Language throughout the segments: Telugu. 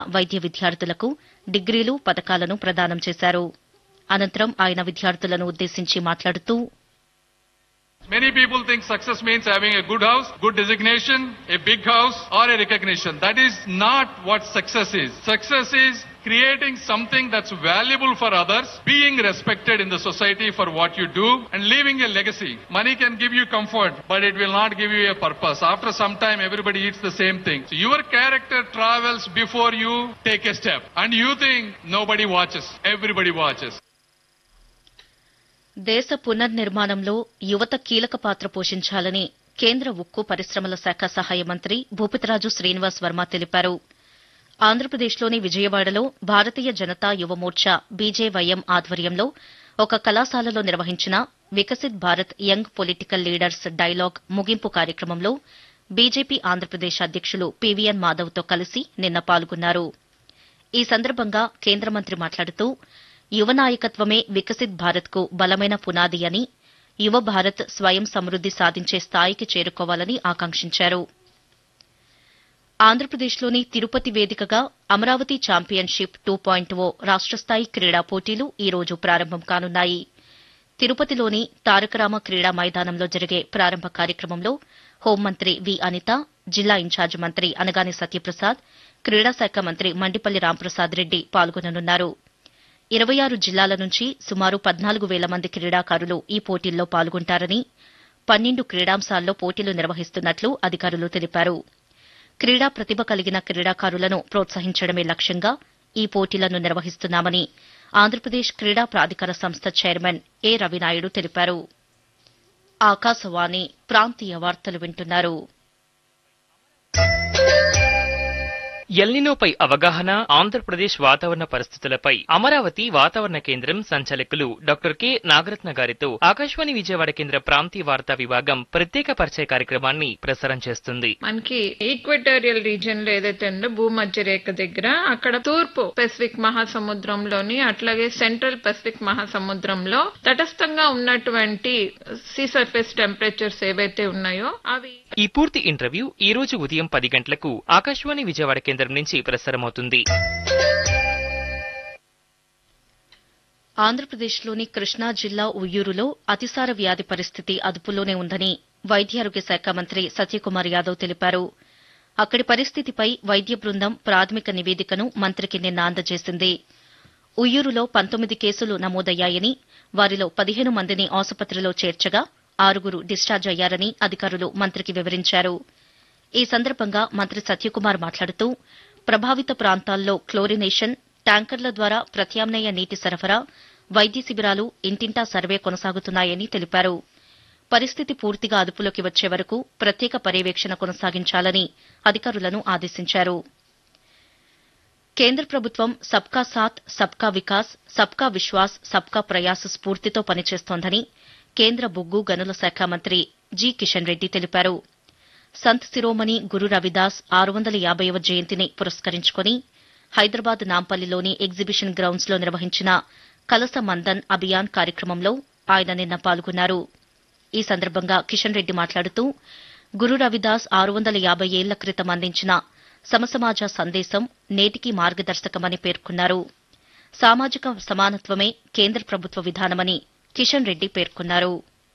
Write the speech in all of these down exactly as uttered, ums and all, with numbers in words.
వైద్య విద్యార్థులకు డిగ్రీలు పతకాలను ప్రదానం చేశారు. అనంతరం ఆయన విద్యార్థులను ఉద్దేశించి మాట్లాడుతూ Many people think success means having a good house, good designation, a big house or a recognition. That is not what success is. Success is creating something that's valuable for others, being respected in the society for what you do and leaving a legacy. Money can give you comfort, but it will not give you a purpose. After some time everybody eats the same thing. So your character travels before you take a step and you think nobody watches. Everybody watches. దేశ పునర్నిర్మాణంలో యువత కీలక పాత్ర పోషించాలని కేంద్ర ఉక్కు పరిశ్రమల శాఖ సహాయ మంత్రి భూపతిరాజు శ్రీనివాస్ వర్మ తెలిపారు. ఆంధ్రప్రదేశ్లోని విజయవాడలో భారతీయ జనతా యువమోర్చా బీజేవైఎం ఆధ్వర్యంలో ఒక కళాశాలలో నిర్వహించిన Viksit Bharat young political leaders dialogue ముగింపు కార్యక్రమంలో బీజేపీ ఆంధ్రప్రదేశ్ అధ్యకులు పీవీఎన్ మాధవ్తో కలిసి నిన్న పాల్గొన్నారు. ఈ సందర్భంగా కేంద్ర మంత్రి మాట్లాడుతూ యువ నాయకత్వమే వికసిత్ భారత్కు బలమైన పునాది అని, యువ భారత్ స్వయం సమృద్ది సాధించే స్థాయికి చేరుకోవాలని ఆకాంక్షించారు. ఆంధ్రప్రదేశ్లోని తిరుపతి వేదికగా అమరావతి ఛాంపియన్షిప్ టూ పాయింట్ ఓ రాష్టస్థాయి క్రీడా పోటీలు ఈ రోజు ప్రారంభం కానున్నాయి. తిరుపతిలోని తారకరామ క్రీడా మైదానంలో జరిగే ప్రారంభ కార్యక్రమంలో హోంమంత్రి వి అనిత, జిల్లా ఇన్ఛార్జ్ మంత్రి అనగాని సత్యప్రసాద్, క్రీడా శాఖ మంత్రి మండిపల్లి రాంప్రసాద్ రెడ్డి పాల్గొననున్నారు. ఇరవై ఆరు జిల్లాల నుంచి సుమారు పద్నాలుగు వేల మంది క్రీడాకారులు ఈ పోటీల్లో పాల్గొంటారని, పన్నెండు క్రీడాంశాల్లో పోటీలు నిర్వహిస్తున్నట్లు అధికారులు తెలిపారు. క్రీడా ప్రతిభ కలిగిన క్రీడాకారులను ప్రోత్సహించడమే లక్ష్యంగా ఈ పోటీలను నిర్వహిస్తున్నామని ఆంధ్రప్రదేశ్ క్రీడా ప్రాధికార సంస్థ చైర్మన్ ఏ రవినాయుడు తెలిపారు. ఆకాశవాణి ప్రాంతీయ వార్తలు వింటున్నారు. ఎల్నినోపై అవగాహన, ఆంధ్రప్రదేశ్ వాతావరణ పరిస్థితులపై అమరావతి వాతావరణ కేంద్రం సంచాలకులు డాక్టర్ కె నాగరత్న గారితో ఆకాశవాణి విజయవాడ కేంద్ర ప్రాంతీయ వార్తా విభాగం ప్రత్యేక పరిచయ కార్యక్రమాన్ని ప్రసారం చేస్తుంది. మనకి ఈక్వెటోరియల్ రీజియన్ లో ఏదైతే ఉందో భూమధ్య రేఖ దగ్గర అక్కడ తూర్పు పెసిఫిక్ మహాసముద్రంలోని అట్లాగే సెంట్రల్ పెసిఫిక్ మహాసముద్రంలో తటస్థంగా ఉన్నటువంటి సీ సర్ఫేస్ టెంపరేచర్స్ ఏవైతే ఉన్నాయో అవి. ఈ పూర్తి ఇంటర్వ్యూ ఈ రోజు ఉదయం పది గంటలకు ఆకాశవాణి విజయవాడ కేంద్రం నుంచి ప్రసారమవుతుంది. ఆంధ్రప్రదేశ్లోని కృష్ణా జిల్లా ఉయ్యూరులో అతిసార వ్యాధి పరిస్థితి అదుపులోనే ఉందని వైద్యారోగ్య శాఖ మంత్రి సత్యకుమార్ యాదవ్ తెలిపారు. అక్కడి పరిస్థితిపై వైద్య బృందం ప్రాథమిక నివేదికను మంత్రికి నిన్న అందజేసింది. ఉయ్యూరులో పంతొమ్మిది కేసులు నమోదయ్యాయని, వారిలో పదిహేను మందిని ఆసుపత్రిలో చేర్చగా ఆరుగురు డిశ్చార్జ్ అయ్యారని అధికారులు మంత్రికి వివరించారు. ఈ సందర్భంగా మంత్రి సత్యకుమార్ మాట్లాడుతూ ప్రభావిత ప్రాంతాల్లో క్లోరినేషన్, ట్యాంకర్ల ద్వారా ప్రత్యామ్నాయ నీటి సరఫరా, వైద్య శిబిరాలు, ఇంటింటా సర్వే కొనసాగుతున్నాయని తెలిపారు. పరిస్థితి పూర్తిగా అదుపులోకి వచ్చే వరకు ప్రత్యేక పర్యవేక్షణ కొనసాగించాలని అధికారులను ఆదేశించారు. కేంద్ర ప్రభుత్వం సబ్కా సాత్, సబ్కా వికాస్, సబ్కా విశ్వాస్, సబ్కా ప్రయాస్ స్ఫూర్తితో పనిచేస్తోందని కేంద్ర బొగ్గు గనుల శాఖ మంత్రి జి కిషన్ రెడ్డి తెలిపారు. సంత్ శిరోమణి గురు రవిదాస్ ఆరు వందల యాభైవ జయంతిని పురస్కరించుకుని హైదరాబాద్ నాంపల్లిలోని ఎగ్జిబిషన్ గ్రౌండ్స్ లో నిర్వహించిన కలస మందన్ అభియాన్ కార్యక్రమంలో ఆయన నిన్న పాల్గొన్నారు. ఈ సందర్భంగా కిషన్ రెడ్డి మాట్లాడుతూ గురు రవిదాస్ ఆరు వందల యాభై ఏళ్ల క్రితం అందించిన సమసమాజ సందేశం నేటికి మార్గదర్శకమని పేర్కొన్నారు. సామాజిక సమానత్వమే కేంద్ర ప్రభుత్వ విధానమని కిషన్ రెడ్డి పేర్కొన్నారు.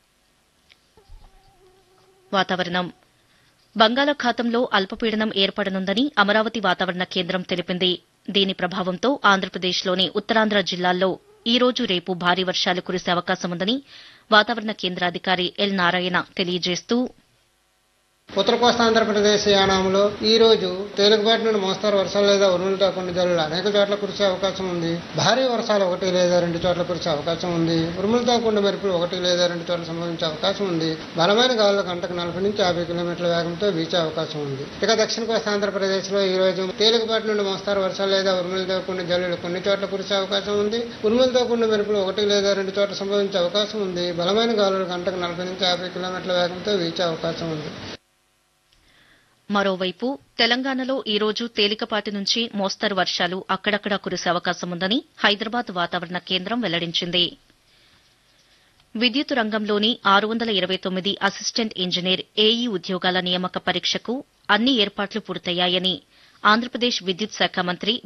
వాతావరణం. బంగాళాఖాతంలో అల్పపీడనం ఏర్పడనుందని అమరావతి వాతావరణ కేంద్రం తెలిపింది. దీని ప్రభావంతో ఆంధ్రప్రదేశ్లోని ఉత్తరాంధ్ర జిల్లాల్లో ఈ రోజు రేపు భారీ వర్షాలు కురిసే అవకాశముందని వాతావరణ కేంద్రాధికారి ఎల్ నారాయణ తెలియజేస్తూ ఉత్తర కోస్తా ఆంధ్రప్రదేశ్ యానాంలో ఈ రోజు తేలికపాటి నుండి మోస్తారు వర్షాలు లేదా ఉరుములతో కొన్ని జల్లులు అనేక చోట్ల కురిసే అవకాశం ఉంది. భారీ వర్షాలు ఒకటి లేదా రెండు చోట్ల కురిసే అవకాశం ఉంది. ఉరుములతో కూడిన మెరుపులు ఒకటి లేదా రెండు చోట్ల సంభవించే అవకాశం ఉంది. బలమైన గాలులు గంటకు నలభై నుంచి యాభై కిలోమీటర్ల వేగంతో వీచే అవకాశం ఉంది. ఇక దక్షిణ కోస్తా ఆంధ్రప్రదేశ్ లో ఈ రోజు తేలికపాటి నుండి మోస్తారు వర్షాలు లేదా ఉరుములతో కూడిన జల్లులు కొన్ని చోట్ల కురిసే అవకాశం ఉంది. ఉరుములతో కూడిన మెరుపులు ఒకటి లేదా రెండు చోట్ల సంభవించే అవకాశం ఉంది. బలమైన గాలులు గంటకు నలభై నుంచి యాభై కిలోమీటర్ల వేగంతో వీచే అవకాశం ఉంది. మరోవైపు తెలంగాణలో ఈ రోజు తేలికపాటి నుంచి మోస్తరు వర్షాలు అక్కడక్కడా కురిసే అవకాశముందని హైదరాబాద్ వాతావరణ కేంద్రం వెల్లడించింది. విద్యుత్ రంగంలోని ఆరు వందల ఇరవై తొమ్మిది అసిస్టెంట్ ఇంజనీర్ ఏఈ ఉద్యోగాల నియామక పరీక్షకు అన్ని ఏర్పాట్లు పూర్తయ్యాయని ఆంధ్రప్రదేశ్ విద్యుత్ శాఖ మంత్రి